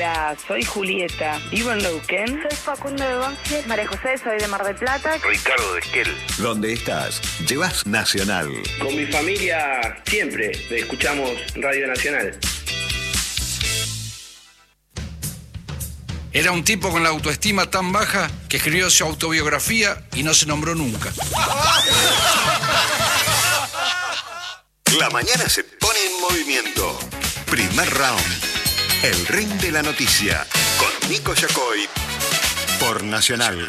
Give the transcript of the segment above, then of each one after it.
Hola, soy Julieta, vivo en Neuquén. Soy Facundo de Banfield. María José, soy de Mar del Plata. Ricardo de Esquel. Donde estás, llevas Nacional. Con mi familia siempre escuchamos Radio Nacional. Era un tipo con la autoestima tan baja que escribió su autobiografía y no se nombró nunca. La mañana se pone en movimiento. Primer round. El ring de la noticia. Con Nico Yacoy. Por Nacional.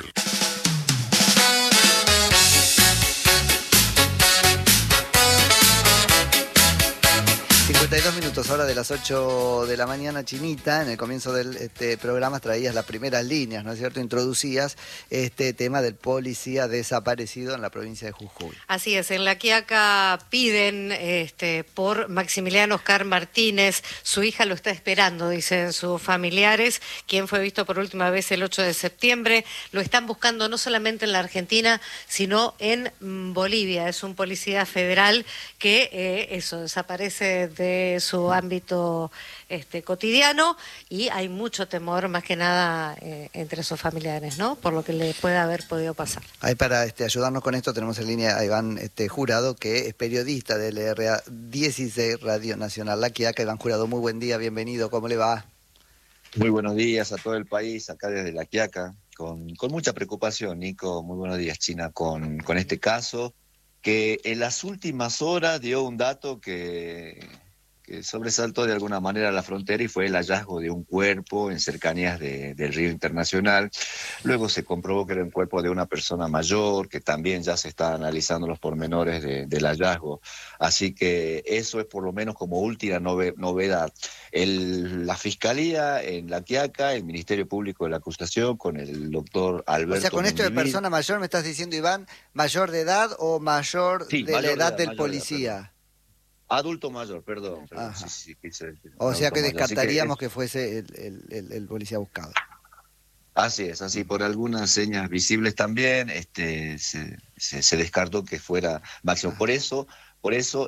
52 minutos, hora de las 8 de la mañana, Chinita. En el comienzo del programa traías las primeras líneas, ¿no es cierto? Introducías este tema del policía desaparecido en la provincia de Jujuy. Así es, en La Quiaca piden por Maximiliano Oscar Martínez. Su hija lo está esperando, dicen sus familiares, quien fue visto por última vez el 8 de septiembre. Lo están buscando no solamente en la Argentina, sino en Bolivia. Es un policía federal que desaparece de su ámbito cotidiano, y hay mucho temor, más que nada entre sus familiares, ¿no? Por lo que le puede haber podido pasar. Ahí para ayudarnos con esto tenemos en línea a Iván Jurado, que es periodista de LRA 16 Radio Nacional La Quiaca. Iván Jurado, muy buen día, bienvenido, ¿cómo le va? Muy buenos días a todo el país, acá desde La Quiaca, con mucha preocupación, Nico. Muy buenos días, China, con este caso, que en las últimas horas dio un dato que sobresaltó de alguna manera la frontera, y fue el hallazgo de un cuerpo en cercanías del río Internacional. Luego se comprobó que era un cuerpo de una persona mayor, que también ya se está analizando los pormenores del hallazgo. Así que eso es por lo menos como última novedad. La Fiscalía en La Quiaca, el Ministerio Público de la Acusación, con el doctor Alberto. O sea, con esto de persona mayor, ¿me estás diciendo, Iván, mayor de edad o mayor de la edad del policía? Adulto mayor, perdón. Sí, o sea que descartaríamos que fuese el policía buscado. Así es, así por algunas señas visibles también se descartó que fuera Máximo. Por eso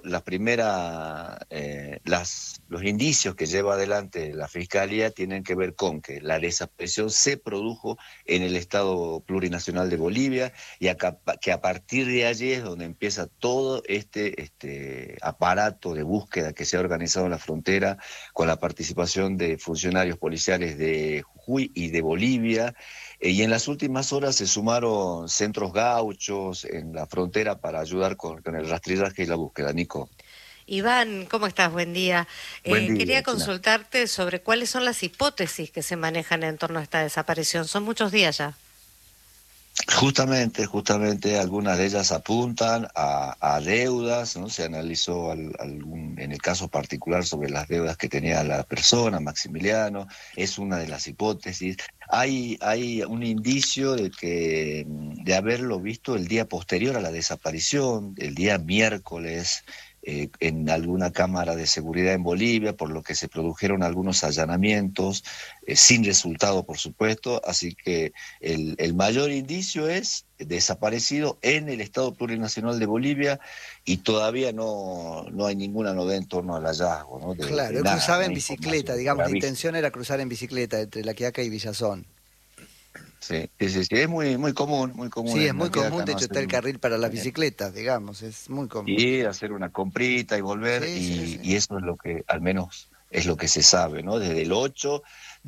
los indicios que lleva adelante la Fiscalía tienen que ver con que la desaparición se produjo en el Estado Plurinacional de Bolivia, y que a partir de allí es donde empieza todo este aparato de búsqueda que se ha organizado en la frontera, con la participación de funcionarios policiales de Jujuy y de Bolivia. Y en las últimas horas se sumaron centros gauchos en la frontera para ayudar con el rastrillaje y la búsqueda. Nico. Iván, ¿cómo estás? Buen día. Buen día, quería consultarte sobre cuáles son las hipótesis que se manejan en torno a esta desaparición. Son muchos días ya. Justamente algunas de ellas apuntan a deudas, ¿no? Se analizó en el caso particular sobre las deudas que tenía la persona, Maximiliano, es una de las hipótesis. Hay un indicio de haberlo visto el día posterior a la desaparición, el día miércoles, en alguna cámara de seguridad en Bolivia, por lo que se produjeron algunos allanamientos, sin resultado, por supuesto. Así que el mayor indicio es desaparecido en el Estado Plurinacional de Bolivia, y todavía no hay ninguna novedad en torno al hallazgo, ¿no? Claro, él cruzaba en bicicleta, digamos, la intención era cruzar en bicicleta entre La Quiaca y Villazón. Sí, es muy común. Sí, es muy común, de hecho está el carril para las bicicletas, digamos, es muy común. Ir, hacer una comprita y volver, y eso es lo que, al menos, es lo que se sabe, ¿no? Desde el 8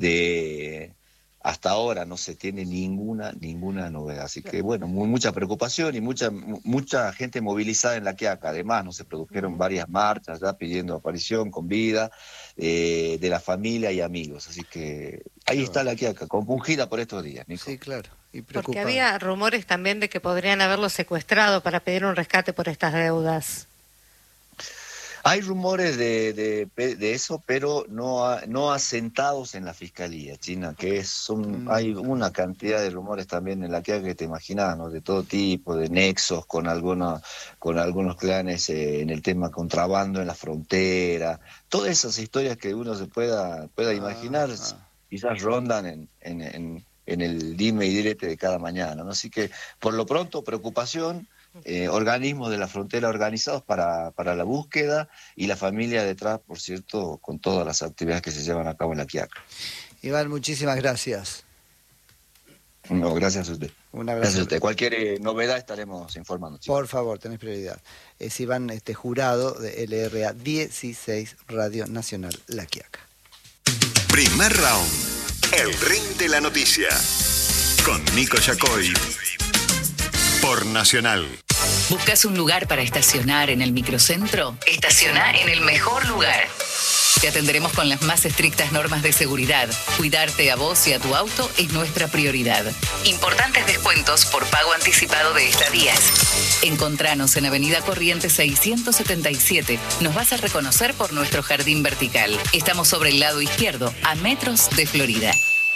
hasta ahora no se tiene ninguna novedad, así que bueno, mucha preocupación y mucha gente movilizada en La Quiaca. Además, no se produjeron varias marchas ya pidiendo aparición con vida de la familia y amigos, así que ahí está La Quiaca, compungida por estos días, Nico. Sí, claro, y porque había rumores también de que podrían haberlo secuestrado para pedir un rescate por estas deudas. Hay rumores de eso, pero no asentados en la Fiscalía, China, que hay una cantidad de rumores también en La Quiaca que te imaginas, ¿no? De todo tipo, de nexos con algunos clanes en el tema contrabando en la frontera. Todas esas historias que uno se pueda imaginar, quizás rondan en el dime y direte de cada mañana, ¿no? Así que, por lo pronto, preocupación. Organismos de la frontera organizados para la búsqueda, y la familia detrás, por cierto, con todas las actividades que se llevan a cabo en La Quiaca. Iván, muchísimas gracias. No, gracias a usted. Un abrazo. Gracias a usted. Cualquier novedad estaremos informando, chicos. Por favor, tenés prioridad. Es Iván Jurado de LRA 16 Radio Nacional La Quiaca. Primer round. El ring de la noticia. Con Nico Yacoy. Por Nacional. ¿Buscas un lugar para estacionar en el microcentro? Estaciona en el mejor lugar. Te atenderemos con las más estrictas normas de seguridad. Cuidarte a vos y a tu auto es nuestra prioridad. Importantes descuentos por pago anticipado de estadías. Encontranos en Avenida Corrientes 677. Nos vas a reconocer por nuestro jardín vertical. Estamos sobre el lado izquierdo, a metros de Florida.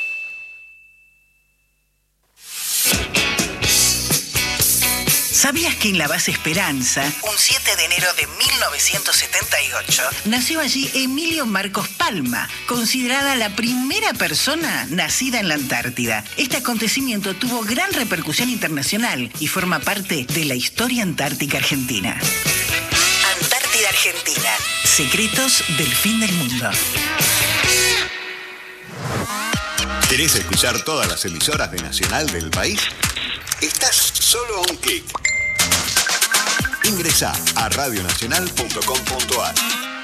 ¿Sabías que en la base Esperanza, un 7 de enero de 1978, nació allí Emilio Marcos Palma, considerada la primera persona nacida en la Antártida? Este acontecimiento tuvo gran repercusión internacional y forma parte de la historia antártica argentina. Antártida Argentina, secretos del fin del mundo. ¿Querés escuchar todas las emisoras de Nacional del país? Estás solo a un clic. Ingresá a radionacional.com.ar.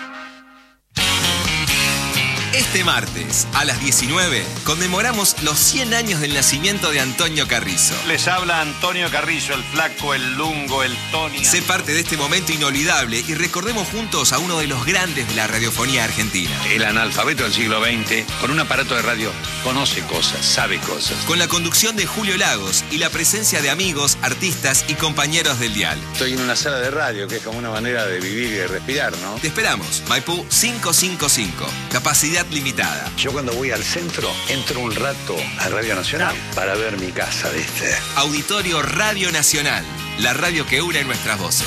Este martes, a las 19, conmemoramos los 100 años del nacimiento de Antonio Carrizo. Les habla Antonio Carrizo, el flaco, el lungo, el Tony. Sé parte de este momento inolvidable y recordemos juntos a uno de los grandes de la radiofonía argentina. El analfabeto del siglo XX, con un aparato de radio, conoce cosas, sabe cosas. Con la conducción de Julio Lagos y la presencia de amigos, artistas y compañeros del dial. Estoy en una sala de radio, que es como una manera de vivir y de respirar, ¿no? Te esperamos, Maipú 555, capacidad limitada. Yo cuando voy al centro, entro un rato a Radio Nacional para ver mi casa, ¿viste? Auditorio Radio Nacional, la radio que une nuestras voces.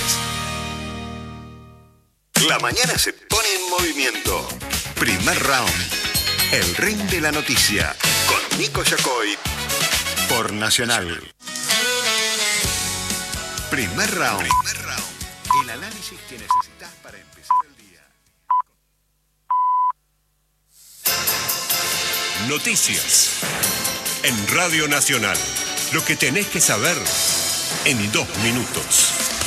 La mañana se pone en movimiento. Primer round. El ring de la noticia. Con Nico Yacoy. Por Nacional. Primer round. El análisis que necesitas para empezar el día. Noticias. En Radio Nacional. Lo que tenés que saber en 2 minutos.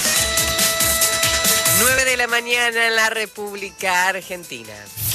9 de la mañana en la República Argentina.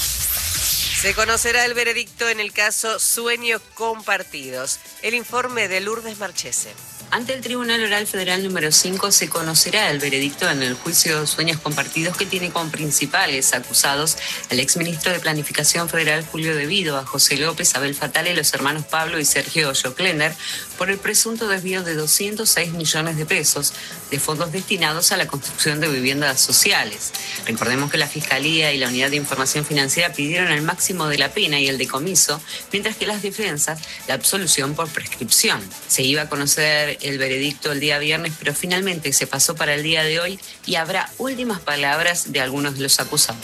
Se conocerá el veredicto en el caso Sueños Compartidos. El informe de Lourdes Marchese. Ante el Tribunal Oral Federal número 5 se conocerá el veredicto en el juicio Sueños Compartidos, que tiene como principales acusados al exministro de Planificación Federal Julio De Vido, a José López, Abel Fatale, los hermanos Pablo y Sergio Joclender, por el presunto desvío de 206 millones de pesos de fondos destinados a la construcción de viviendas sociales. Recordemos que la Fiscalía y la Unidad de Información Financiera pidieron el máximo de la pena y el decomiso, mientras que las defensas la absolución por prescripción. Se iba a conocer el veredicto el día viernes, pero finalmente se pasó para el día de hoy y habrá últimas palabras de algunos de los acusados.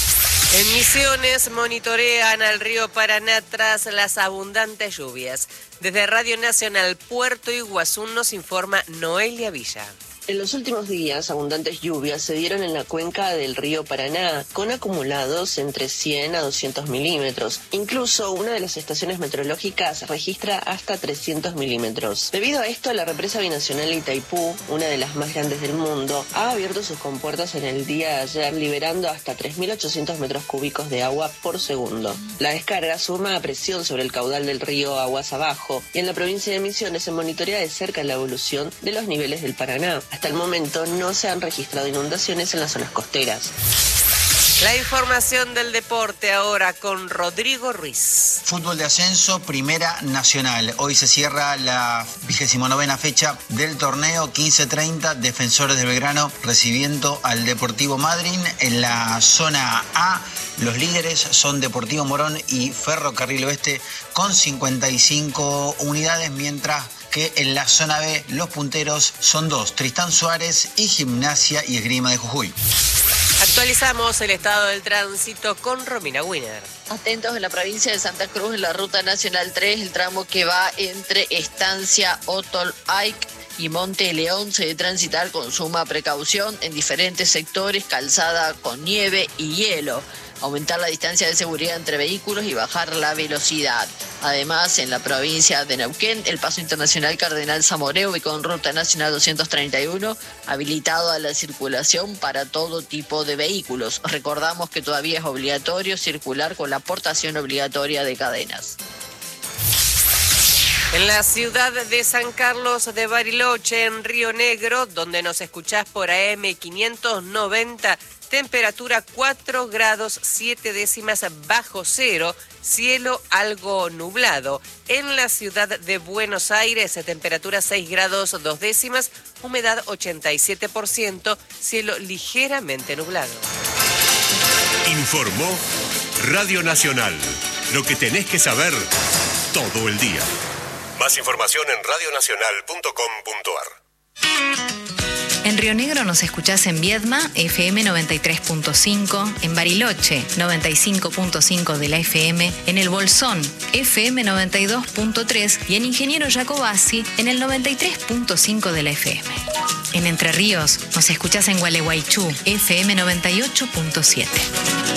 En Misiones monitorean al río Paraná tras las abundantes lluvias. Desde Radio Nacional Puerto Iguazú nos informa Noelia Villa. En los últimos días, abundantes lluvias se dieron en la cuenca del río Paraná, con acumulados entre 100 a 200 milímetros. Incluso una de las estaciones meteorológicas registra hasta 300 milímetros. Debido a esto, la represa binacional Itaipú, una de las más grandes del mundo, ha abierto sus compuertas en el día de ayer, liberando hasta 3.800 metros cúbicos de agua por segundo. La descarga suma a presión sobre el caudal del río aguas abajo, y en la provincia de Misiones se monitorea de cerca la evolución de los niveles del Paraná. Hasta el momento no se han registrado inundaciones en las zonas costeras. La información del deporte ahora con Rodrigo Ruiz. Fútbol de ascenso, Primera Nacional. Hoy se cierra la 29ª fecha del torneo, 15:30, Defensores de Belgrano recibiendo al Deportivo Madryn. En la zona A, los líderes son Deportivo Morón y Ferrocarril Oeste con 55 unidades, mientras que en la zona B los punteros son 2, Tristán Suárez y Gimnasia y Esgrima de Jujuy. Actualizamos el estado del tránsito con Romina Wiener. Atentos en la provincia de Santa Cruz, en la ruta nacional 3, el tramo que va entre Estancia Otol Aic y Monte León se debe transitar con suma precaución en diferentes sectores, calzada con nieve y hielo. aumentar la distancia de seguridad entre vehículos y bajar la velocidad. Además, en la provincia de Neuquén, el paso internacional Cardenal Zamoré, ubicado en Ruta Nacional 231, habilitado a la circulación para todo tipo de vehículos. Recordamos que todavía es obligatorio circular con la portación obligatoria de cadenas. En la ciudad de San Carlos de Bariloche, en Río Negro, donde nos escuchás por AM 590, temperatura 4 grados 7 décimas bajo cero, cielo algo nublado. En la ciudad de Buenos Aires, temperatura 6 grados 2 décimas, humedad 87%, cielo ligeramente nublado. Informó Radio Nacional. Lo que tenés que saber todo el día. Más información en radionacional.com.ar. En Río Negro nos escuchás en Viedma, FM 93.5, en Bariloche, 95.5 de la FM, en El Bolsón, FM 92.3 y en Ingeniero Jacobasi, en el 93.5 de la FM. En Entre Ríos nos escuchás en Gualeguaychú, FM 98.7.